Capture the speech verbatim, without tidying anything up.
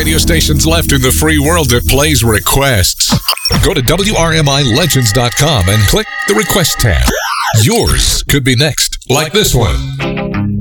radio stations left in the free world that plays requests. Go to W R M I Legends dot com and click the Request tab. Yours could be next, like this one.